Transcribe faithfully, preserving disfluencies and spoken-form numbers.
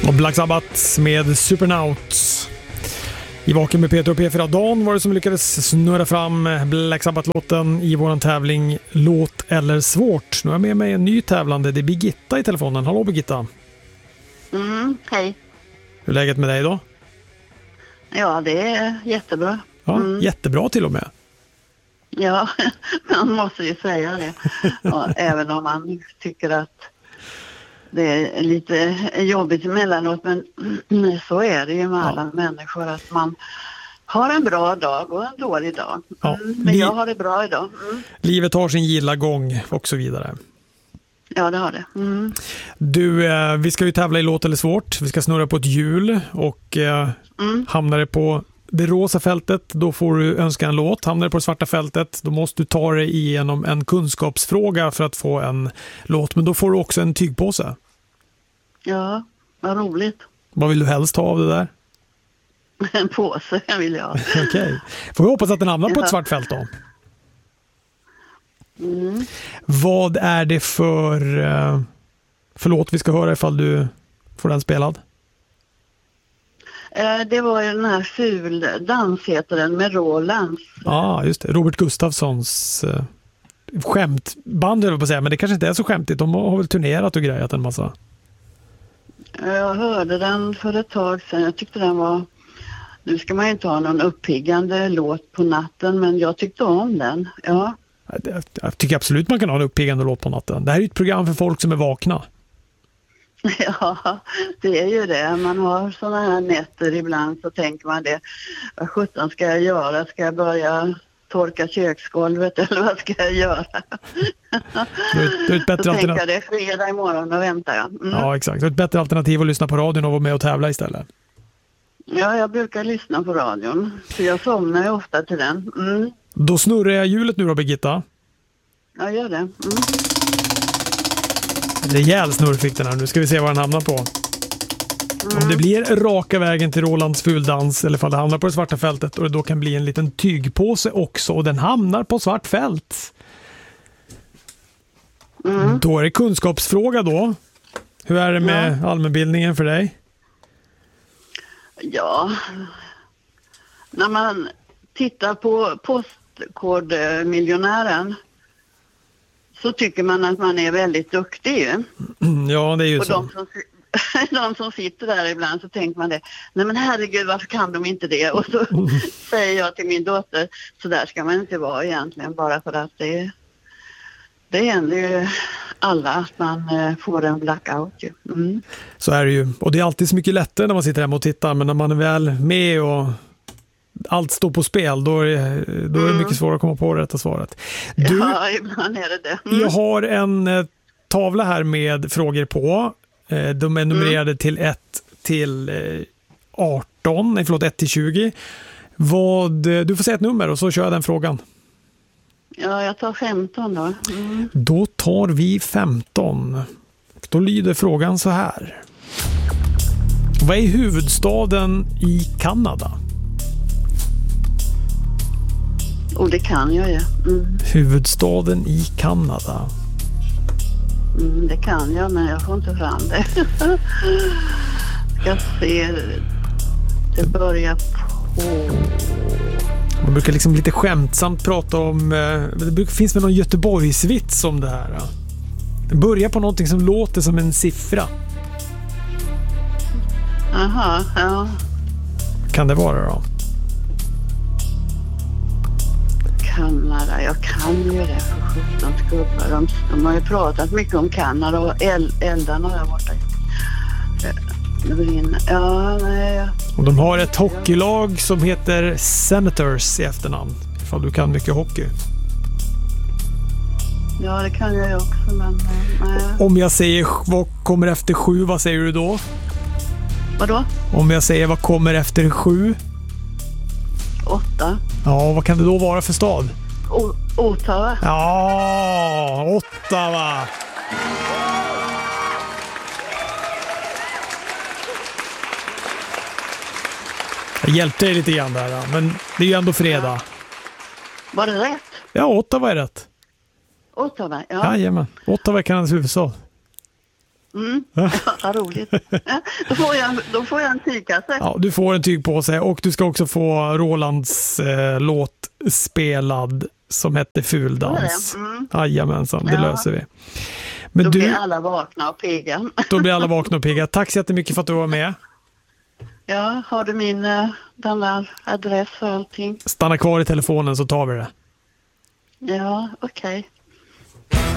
Och Black Sabbath med Supernauts. I Vaken med Peter och P fyra Dan var det som lyckades snurra fram Black Sabbath-låten i våran tävling Låt eller svårt. Nu är jag med mig en ny tävlande. Det är Birgitta i telefonen. Hallå Birgitta. Mm, hej. Hur är läget med dig då? Ja, det är jättebra. Ja, mm. Jättebra till och med. Ja, man måste ju säga det. Ja, även om man tycker att det är lite jobbigt emellanåt, men så är det ju med alla ja. människor, att man har en bra dag och en dålig dag. Ja. Mm, men jag har det bra idag. Mm. Livet har sin gilla gång och så vidare. Ja, det har det. Mm. Du, eh, vi ska ju tävla i Låt eller svårt. Vi ska snurra på ett hjul och eh, mm. hamnar det på det rosa fältet, då får du önska en låt. Hamnar det på det svarta fältet, då måste du ta dig igenom en kunskapsfråga för att få en låt. Men då får du också en tygpåse. Ja, vad roligt. Vad vill du helst ha av det där? En påse vill jag. Okej. Okay. Får vi hoppas att den hamnar ja. på ett svart fält då. Mm. Vad är det för, för låt vi ska höra ifall du får den spelad? Det var ju den här Ful dans heter den med Rolands. Ja, ah, just det. Robert Gustafssons eh, skämtband, eller på att säga, men det kanske inte är så skämtigt. De har väl turnerat och grejat en massa. Jag hörde den för ett tag sedan. Jag tyckte den var... Nu ska man ju inte ha någon uppiggande låt på natten, men jag tyckte om den. Ja. Jag tycker absolut man kan ha en uppiggande låt på natten. Det här är ett program för folk som är vakna. Ja, det är ju det. Man har såna här nätter ibland, så tänker man det. Vad sjutton ska jag göra? Ska jag börja torka köksgolvet eller vad ska jag göra? Du är, du är ett bättre så alternativ. tänker jag det är fredag imorgon och väntar jag. Mm. Ja, exakt. Det är ett bättre alternativ att lyssna på radion och vara med och tävla istället. Ja, jag brukar lyssna på radion. Så jag somnar ju ofta till den. Mm. Då snurrar jag hjulet nu då, Birgitta. Ja, gör det. Mm. Rejäl snurr fick den här. Nu ska vi se vad den hamnar på. Mm. Om det blir raka vägen till Rolands fuldans eller om det hamnar på det svarta fältet, och det då kan bli en liten tygpåse också, och den hamnar på svart fält. Mm. Då är det kunskapsfråga då. Hur är det med ja. allmänbildningen för dig? Ja, när man tittar på Postkodmiljonären så tycker man att man är väldigt duktig ju. Ja, det är ju och så. De som, de som sitter där ibland, så tänker man det. Nej men herregud, varför kan de inte det? Och så säger jag till min dotter, så där ska man inte vara egentligen, bara för att det, det händer ju alla att man får en blackout ju. Mm. Så är det ju. Och det är alltid så mycket lättare när man sitter hemma och tittar, men när man är väl med och allt står på spel, då är det, då är det mycket svårare att komma på det rätta svaret. Du, ja, ibland är det det. Mm. Jag har en eh, tavla här med frågor på. Eh, de är numrerade mm. till ett till eh, arton, nej förlåt, ett till tjugo. Vad, du får säga ett nummer och så kör jag den frågan. Ja, jag tar femton då. Mm. Då tar vi femton. Då lyder frågan så här. Vad är huvudstaden i Kanada? Och det kan jag ju. Mm. Huvudstaden i Kanada. Mm, det kan jag, men jag får inte fram det. Ska se. Det börjar på... Man brukar liksom lite skämtsamt prata om... Det brukar, finns väl någon Göteborgsvits om det här. Det börjar på någonting som låter som en siffra. Aha, ja. Kan det vara då? Kanada, jag kan ju det för sjutton skubbar. De, de har ju pratat mycket om Kanada och el, eldarna där borta. Ja, nej. Och de har ett hockeylag som heter Senators i efternamn. Ifall du kan mycket hockey. Ja, det kan jag ju också, men nej. Om jag säger vad kommer efter sju, vad säger du då? Vadå? Om jag säger vad kommer efter sju? Åtta. Ja, vad kan det då vara för stad? O- Ottawa. Ja, Ottawa. Jag hjälpte dig lite grann där, men det är ju ändå fredag. Ja. Var det rätt? Ja, Ottawa är rätt. Ottawa, ja. Jajamän, Ottawa är Kanadas huvudstad. Mm. Ja, vad roligt. Ja, då, får jag, då får jag en tygkasse. Ja, du får en tygpåse och du ska också få Rolands eh, låt spelad som hette Fuldans. Mm. Jajamensan, det ja. löser vi. Men då du, blir alla vakna och pigga. Då blir alla vakna och pigga. Tack så jättemycket för att du var med. Ja, har du min den där adress och allting? Stanna kvar i telefonen så tar vi det. Ja, okej. Okay.